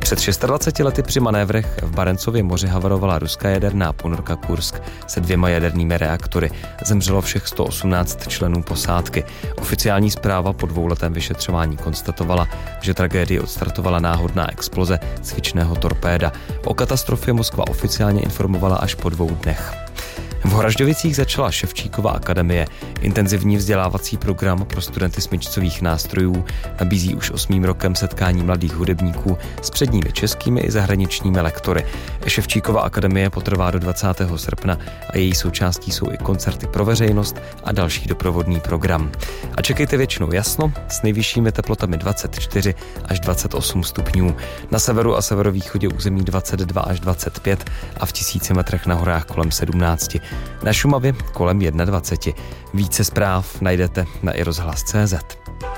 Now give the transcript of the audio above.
Před 26 lety při manévrech v Barencově moři havarovala ruská jaderná ponorka Kursk se 2 jadernými reaktory. Zemřelo všech 118 členů posádky. Oficiální zpráva po 2letém vyšetřování konstatovala, že tragédii odstartovala náhodná exploze cvičného torpéda. O katastrofě Moskva oficiálně informovala až po 2 dnech. V Horažďovicích začala Ševčíkova akademie. Intenzivní vzdělávací program pro studenty smyčcových nástrojů nabízí už 8. rokem setkání mladých hudebníků s předními českými i zahraničními lektory. Ševčíkova akademie potrvá do 20. srpna a její součástí jsou i koncerty pro veřejnost a další doprovodný program. A čekejte většinou jasno s nejvyššími teplotami 24 až 28 stupňů. Na severu a severovýchodě území 22 až 25 a v 1000 metrech na horách kolem 17. Na Šumavě kolem 21. Více zpráv najdete na iRozhlas.cz.